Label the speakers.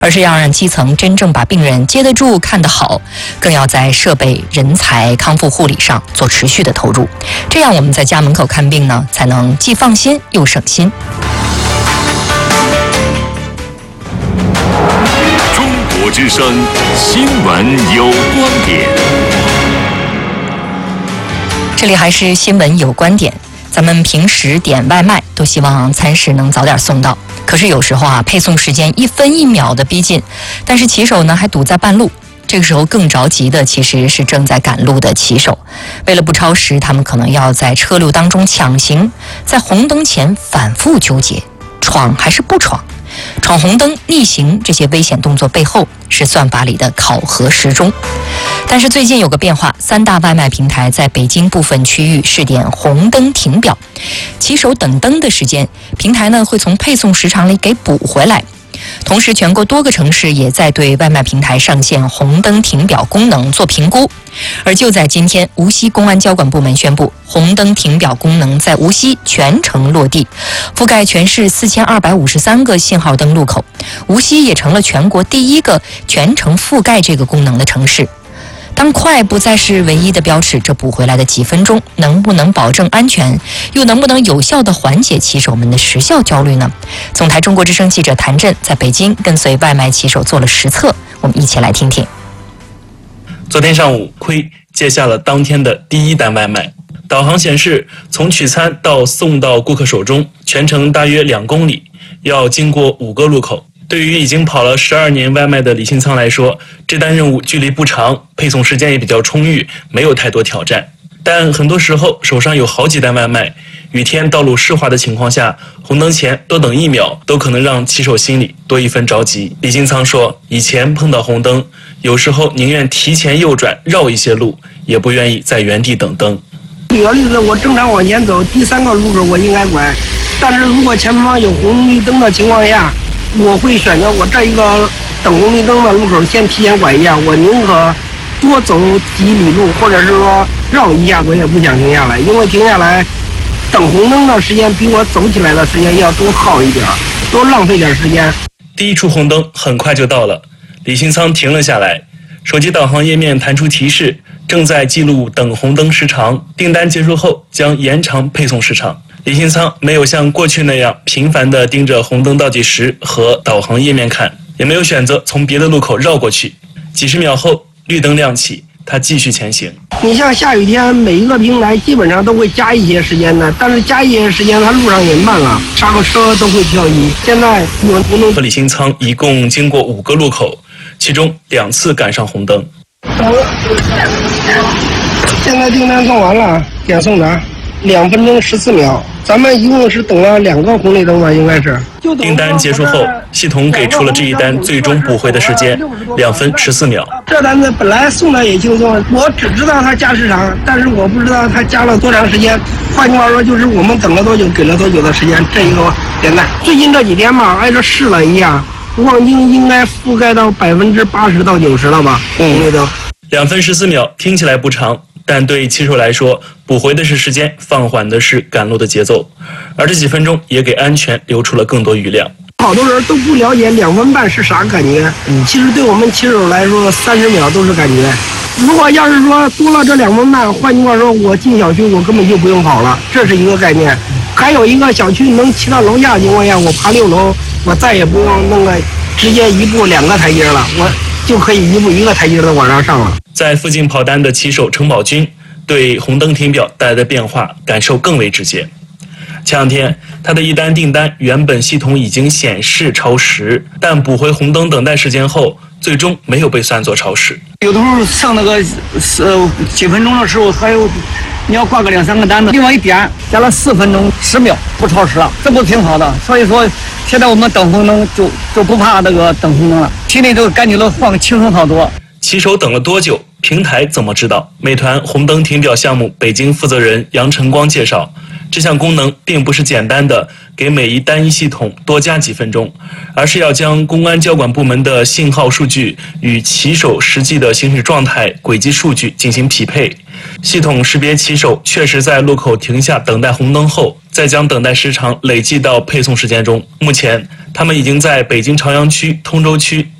Speaker 1: 而是要让基层真正把病人接得住、看得好，更要在设备、人才、康复护理上做持续的投入。这样我们在家门口看病呢，才能既放心又省心。
Speaker 2: 中国之声新闻有观点，
Speaker 1: 这里还是新闻有观点。咱们平时点外卖都希望餐食能早点送到，可是有时候配送时间1分1秒的逼近，但是骑手呢还堵在半路。这个时候更着急的其实是正在赶路的骑手，为了不超时，他们可能要在车流当中抢行，在红灯前反复纠结，闯还是不闯？闯红灯、逆行这些危险动作背后是算法里的考核时钟。但是最近有个变化，3大外卖平台在北京部分区域试点红灯停表，骑手等灯的时间，平台呢会从配送时长里给补回来。同时，全国多个城市也在对外卖平台上线红灯停表功能做评估。而就在今天，无锡公安交管部门宣布，红灯停表功能在无锡全程落地，覆盖全市4253个信号灯路口。无锡也成了全国第一个全程覆盖这个功能的城市。当快不再是唯一的标尺，这补回来的几分钟能不能保证安全，又能不能有效地缓解骑手们的时效焦虑呢？总台中国之声记者谭震在北京跟随外卖骑手做了实测，我们一起来听听。
Speaker 3: 昨天上午，亏接下了当天的第1单外卖，导航显示从取餐到送到顾客手中，全程大约2公里，要经过5个路口。对于已经跑了12年外卖的李新仓来说，这单任务距离不长，配送时间也比较充裕，没有太多挑战。但很多时候手上有好几单外卖，雨天道路湿滑的情况下，红灯前多等1秒都可能让骑手心里多一分着急。李新仓说，以前碰到红灯，有时候宁愿提前右转绕一些路，也不愿意在原地等灯。
Speaker 4: 举个例子，我正常往前走，第3个路口我应该拐，但是如果前方有红绿灯的情况下，我会选择我这一个等红绿灯的路口先提前拐一下，我宁可多走几里路，或者是说绕一下，我也不想停下来，因为停下来等红灯的时间比我走起来的时间要多耗一点，多浪费点时间。
Speaker 3: 第1处红灯很快就到了，李新仓停了下来，手机导航页面弹出提示，正在记录等红灯时长，订单结束后将延长配送时长。李新仓没有像过去那样频繁地盯着红灯倒计时和导航页面看，也没有选择从别的路口绕过去。几十秒后，绿灯亮起，他继续前行。
Speaker 4: 你像下雨天，每一个平台基本上都会加一些时间的，但是加一些时间，它路上也慢了，刹个车都会漂移。现在我们
Speaker 3: 和李新仓一共经过5个路口，其中2次赶上红灯。
Speaker 4: 现在订单送完了，点送达，2分钟14秒。咱们一共是等了2个红绿灯吧，应该是。
Speaker 3: 订单结束后，系统给出了这一单最终补回的时间，2分14秒。
Speaker 4: 这单子本来送的也轻松，我只知道它加时长，但是我不知道它加了多长时间。换句话说，就是我们等了多久，给了多久的时间。这一个简单。最近这几天吧，挨着试了一下，望京应该覆盖到80%到90%了吧？红绿灯。
Speaker 3: 2分14秒听起来不长，但对骑手来说，补回的是时间，放缓的是赶路的节奏，而这几分钟也给安全留出了更多余量。
Speaker 4: 好多人都不了解2分半是啥感觉，其实对我们骑手来说，30秒都是感觉。如果要是说多了这2分半，换句话说，我进小区我根本就不用跑了，这是一个概念。还有一个小区能骑到楼下的情况下，我爬6楼，我再也不用那个直接1步2个台阶了，我就可以1步1个台阶的往上上了。
Speaker 3: 在附近跑单的骑手程宝军对红灯停表带来的变化感受更为直接。前2天，他的一单订单原本系统已经显示超时，但补回红灯等待时间后，最终没有被算作超时。
Speaker 5: 有的时候剩那个几分钟的时候，还有你要挂个2、3个单子，另外一点加了4分钟10秒不超时了，这不挺好的？所以说，现在我们等红灯就不怕那个等红灯了，心里就感觉到放轻松好多。
Speaker 3: 骑手等了多久？平台怎么知道？美团红灯停表项目北京负责人杨晨光介绍， 这项功能并不是简单的给每一单一系统多加几分钟，而是要将公安交管部门的信号数据与骑手实际的行驶状态、轨迹数据进行匹配。系统识别骑手确实在路口停下等待红灯后，再将等待时长累计到配送时间中。目前，他们已经在北京朝阳区、通州区